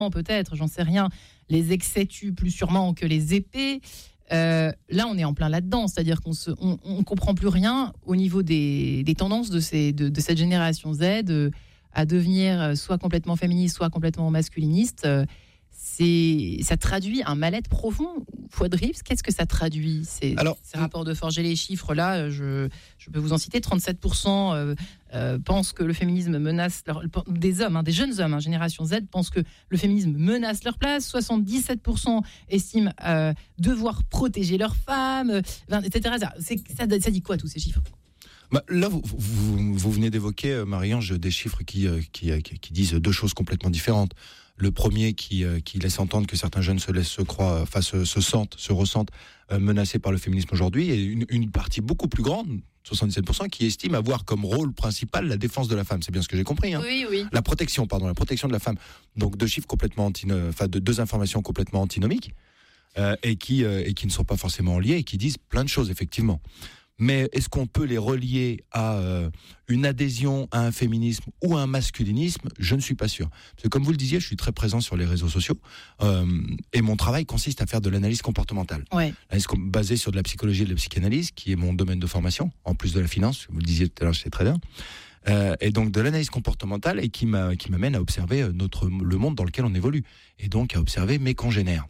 peut-être, j'en sais rien. Les excès tuent plus sûrement que les épées. Là, on est en plein là-dedans, c'est-à-dire qu'on on comprend plus rien au niveau des tendances de cette génération Z à devenir soit complètement féministe, soit complètement masculiniste. Ça traduit un mal-être profond. Fouad Rives, qu'est-ce que ça traduit, ces rapports de force? J'ai les chiffres là, je peux vous en citer. 37% pensent que le féminisme menace des hommes, des jeunes hommes, génération Z, pensent que le féminisme menace leur place. 77% estiment devoir protéger leurs femmes, etc. Ça dit quoi, tous ces chiffres? Là, vous venez d'évoquer, Marie-Ange, des chiffres qui disent deux choses complètement différentes. Le premier qui laisse entendre que certains jeunes se ressentent menacés par le féminisme aujourd'hui, et une partie beaucoup plus grande, 77%, qui estime avoir comme rôle principal la défense de la femme. C'est bien ce que j'ai compris. Oui. La protection de la femme. Donc deux chiffres complètement deux informations complètement antinomiques et qui ne sont pas forcément liées et qui disent plein de choses, effectivement. Mais est-ce qu'on peut les relier à une adhésion à un féminisme ou à un masculinisme? Je ne suis pas sûr. Parce que comme vous le disiez, je suis très présent sur les réseaux sociaux et mon travail consiste à faire de l'analyse comportementale. Ouais. Basée sur de la psychologie et de la psychanalyse, qui est mon domaine de formation, en plus de la finance, vous le disiez tout à l'heure, je sais très bien. Et donc de l'analyse comportementale et qui m'amène à observer le monde dans lequel on évolue. Et donc à observer mes congénères.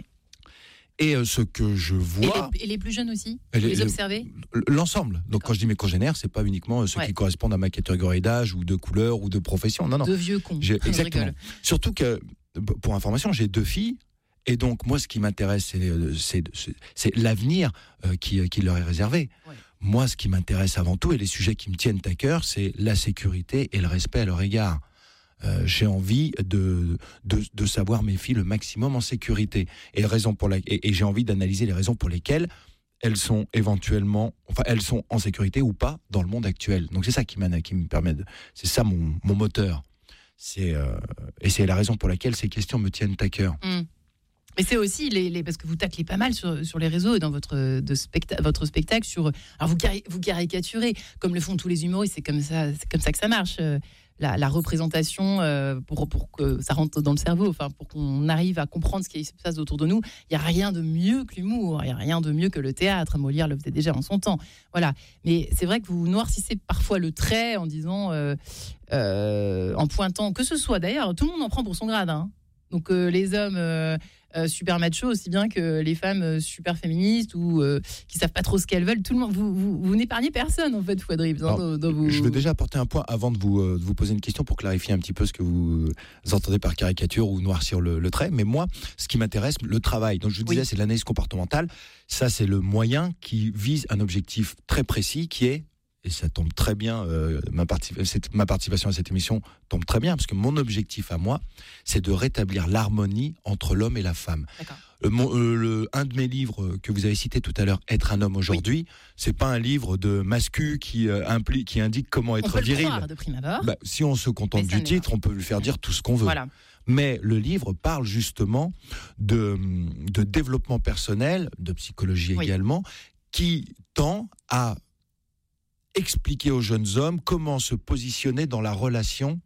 Et ce que je vois... Et les plus jeunes aussi, les observer? L'ensemble. Donc quand je dis mes congénères, c'est pas uniquement ceux qui correspondent à ma catégorie d'âge ou de couleur ou de profession. Non. De vieux cons. Exactement. Surtout que, pour information, j'ai 2 filles. Et donc moi, ce qui m'intéresse, c'est l'avenir qui leur est réservé. Ouais. Moi, ce qui m'intéresse avant tout, et les sujets qui me tiennent à cœur, c'est la sécurité et le respect à leur égard. J'ai envie de savoir mes filles le maximum en sécurité et j'ai envie d'analyser les raisons pour lesquelles elles sont elles sont en sécurité ou pas dans le monde actuel. Donc c'est ça qui me permet c'est ça mon moteur. Et c'est la raison pour laquelle ces questions me tiennent à cœur. Mais c'est aussi parce que vous taclez pas mal sur les réseaux et dans votre spectacle alors vous caricaturez comme le font tous les humoristes. C'est comme ça que ça marche. La représentation pour que ça rentre dans le cerveau, pour qu'on arrive à comprendre ce qui se passe autour de nous. Il y a rien de mieux que l'humour, il y a rien de mieux que le théâtre. Molière le faisait déjà en son temps. Voilà. Mais c'est vrai que vous noircissez parfois le trait en disant, en pointant, que ce soit d'ailleurs, tout le monde en prend pour son grade. Donc les hommes super machos aussi bien que les femmes super féministes ou qui savent pas trop ce qu'elles veulent. Tout le monde, vous n'épargnez personne en fait, Fouad Rives. Je veux déjà apporter un point avant de vous poser une question pour clarifier un petit peu ce que vous entendez par caricature ou noircir le trait. Mais moi, ce qui m'intéresse, le travail. Donc je vous disais, c'est l'analyse comportementale. Ça, c'est le moyen qui vise un objectif très précis qui est, et ça tombe très bien, ma participation à cette émission tombe très bien, parce que mon objectif à moi, c'est de rétablir l'harmonie entre l'homme et la femme. D'accord. Un de mes livres que vous avez cité tout à l'heure, Être un homme aujourd'hui, c'est pas un livre de mascu qui indique comment être viril. On peut le croire de prime abord. Si on se contente du titre, on peut lui faire dire tout ce qu'on veut. Voilà. Mais le livre parle justement de développement personnel, de psychologie également, qui tend à expliquer aux jeunes hommes comment se positionner dans la relation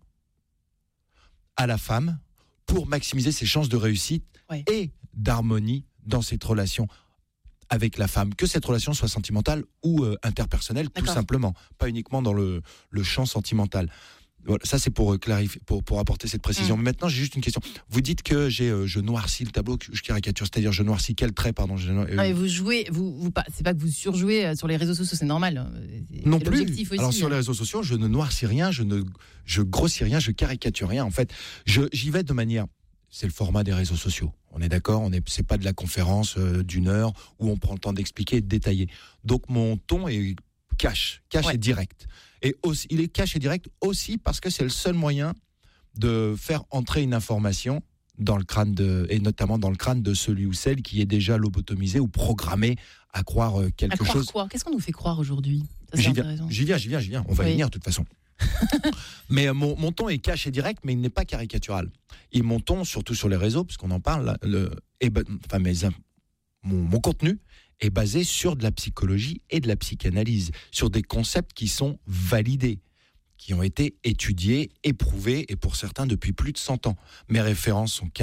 à la femme pour maximiser ses chances de réussite et d'harmonie dans cette relation avec la femme, que cette relation soit sentimentale ou interpersonnelle, tout simplement, pas uniquement dans le champ sentimental. Voilà, ça c'est pour clarifier, pour apporter cette précision. Mais maintenant j'ai juste une question. Vous dites que je noircis le tableau, que je caricature, c'est-à-dire je noircis quel trait, pardon. Mais vous jouez, c'est pas que vous surjouez sur les réseaux sociaux, c'est normal. Non plus. Aussi, alors sur les réseaux sociaux, je ne noircis rien, je grossis rien, je caricature rien. En fait, j'y vais de manière. C'est le format des réseaux sociaux. On est d'accord, c'est pas de la conférence d'1 heure où on prend le temps d'expliquer et de détailler. Donc mon ton est cash et direct. Et aussi, il est cash et direct aussi parce que c'est le seul moyen de faire entrer une information dans le crâne et notamment dans le crâne de celui ou celle qui est déjà lobotomisé ou programmé à croire quelque chose. Quoi ? Qu'est-ce qu'on nous fait croire aujourd'hui ? J'y viens. On va y venir de toute façon. Mais mon ton est cash et direct, mais il n'est pas caricatural. Et mon ton, surtout sur les réseaux, puisqu'on en parle, mon contenu est basé sur de la psychologie et de la psychanalyse, sur des concepts qui sont validés, qui ont été étudiés, éprouvés, et pour certains depuis plus de 100 ans. Mes références sont